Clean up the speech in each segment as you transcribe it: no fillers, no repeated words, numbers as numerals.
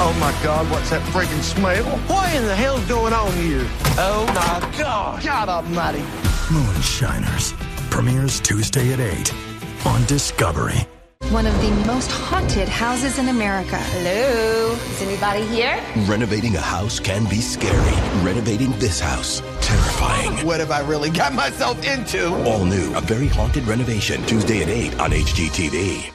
Oh, my God, what's that friggin' smell? What in the hell's going on here? Oh, my God. God almighty. Moonshiners. Premieres Tuesday at 8 on Discovery. One of the most haunted houses in America. Hello? Is anybody here? Renovating a house can be scary. Renovating this house, terrifying. What have I really got myself into? All new, a very haunted renovation. Tuesday at 8 on HGTV.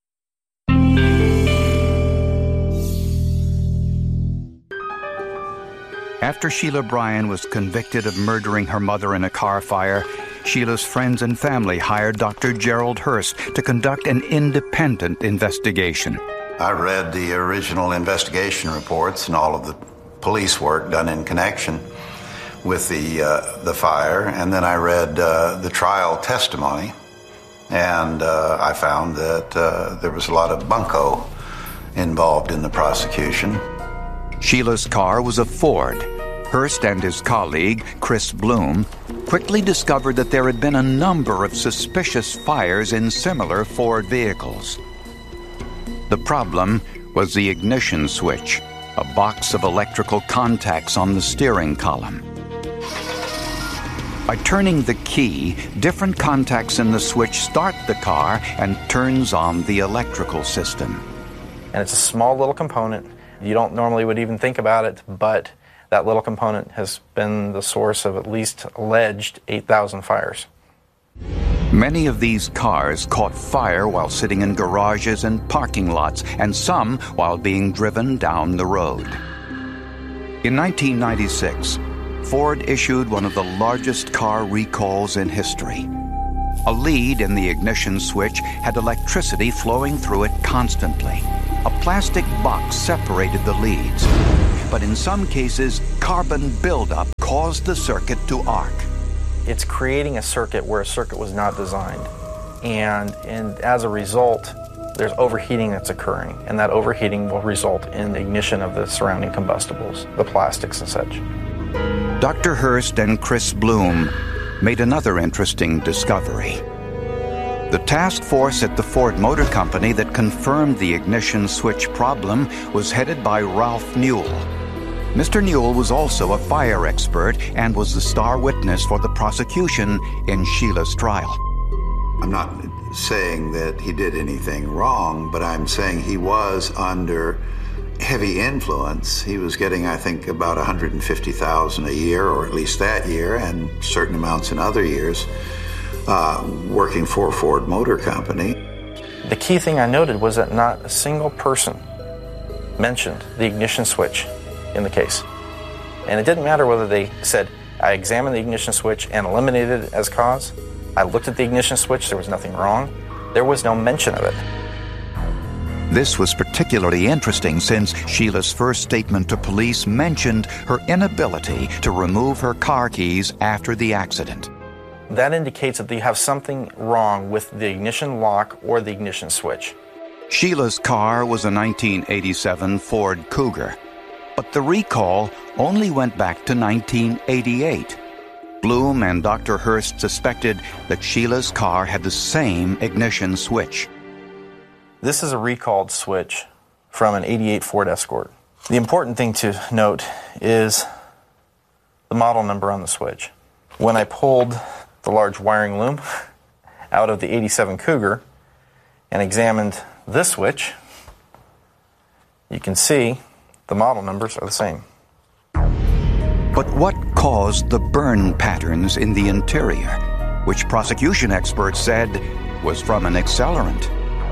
After Sheila Bryan was convicted of murdering her mother in a car fire, Sheila's friends and family hired Dr. Gerald Hurst to conduct an independent investigation. I read the original investigation reports and all of the police work done in connection with the fire, and then I read the trial testimony, and I found that there was a lot of bunco involved in the prosecution. Sheila's car was a Ford. Hurst and his colleague, Chris Bloom, quickly discovered that there had been a number of suspicious fires in similar Ford vehicles. The problem was the ignition switch, a box of electrical contacts on the steering column. By turning the key, different contacts in the switch start the car and turns on the electrical system. And it's a small little component. You don't normally would even think about it, but that little component has been the source of at least alleged 8,000 fires. Many of these cars caught fire while sitting in garages and parking lots, and some while being driven down the road. In 1996, Ford issued one of the largest car recalls in history. A lead in the ignition switch had electricity flowing through it constantly. A plastic box separated the leads, but in some cases, carbon buildup caused the circuit to arc. It's creating a circuit where a circuit was not designed. And as a result, there's overheating that's occurring, and that overheating will result in ignition of the surrounding combustibles, the plastics and such. Dr. Hurst and Chris Bloom made another interesting discovery. The task force at the Ford Motor Company that confirmed the ignition switch problem was headed by Ralph Newell. Mr. Newell was also a fire expert and was the star witness for the prosecution in Sheila's trial. I'm not saying that he did anything wrong, but I'm saying he was under heavy influence. He was getting, I think, about $150,000 a year, or at least that year, and certain amounts in other years, working for Ford Motor Company. The key thing I noted was that not a single person mentioned the ignition switch in the case. And it didn't matter whether they said, I examined the ignition switch and eliminated it as cause. I looked at the ignition switch, there was nothing wrong. There was no mention of it. This was particularly interesting since Sheila's first statement to police mentioned her inability to remove her car keys after the accident. That indicates that you have something wrong with the ignition lock or the ignition switch. Sheila's car was a 1987 Ford Cougar, but the recall only went back to 1988. Bloom and Dr. Hurst suspected that Sheila's car had the same ignition switch. This is a recalled switch from an 88 Ford Escort. The important thing to note is the model number on the switch. When I pulled the large wiring loom out of the 87 Cougar and examined this switch, you can see the model numbers are the same. But what caused the burn patterns in the interior, which prosecution experts said was from an accelerant?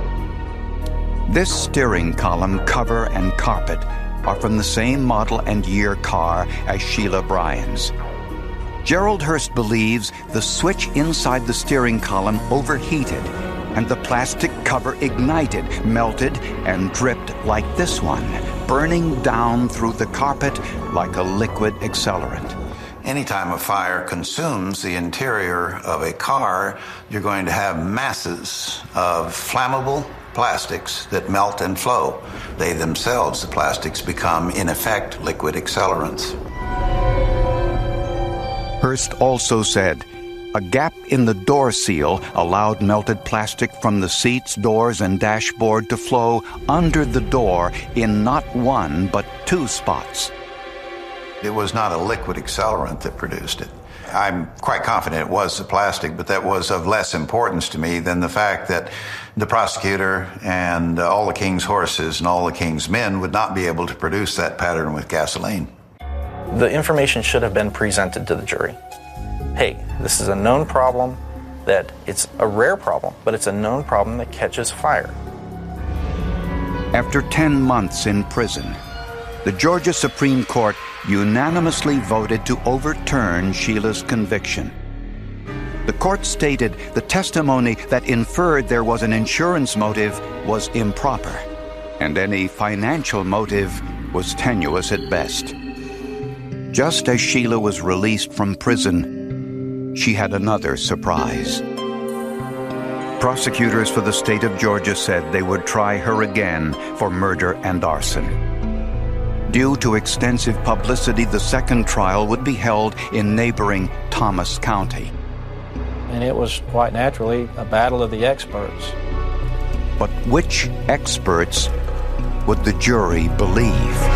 This steering column, cover, and carpet are from the same model and year car as Sheila Bryan's. Gerald Hurst believes the switch inside the steering column overheated and the plastic cover ignited, melted, and dripped like this one, burning down through the carpet like a liquid accelerant. Anytime a fire consumes the interior of a car, you're going to have masses of flammable plastics that melt and flow. They themselves, the plastics, become, in effect, liquid accelerants. Hurst also said A gap in the door seal allowed melted plastic from the seats, doors, and dashboard to flow under the door in not one but two spots. It was not a liquid accelerant that produced it. I'm quite confident it was the plastic, but that was of less importance to me than the fact that the prosecutor and all the king's horses and all the king's men would not be able to produce that pattern with gasoline. The information should have been presented to the jury. Hey, this is a known problem, that it's a rare problem, but it's a known problem that catches fire. After 10 months in prison, the Georgia Supreme Court unanimously voted to overturn Sheila's conviction. The court stated the testimony that inferred there was an insurance motive was improper, and any financial motive was tenuous at best. Just as Sheila was released from prison, she had another surprise. Prosecutors for the state of Georgia said they would try her again for murder and arson. Due to extensive publicity, the second trial would be held in neighboring Thomas County. And it was quite naturally a battle of the experts. But which experts would the jury believe?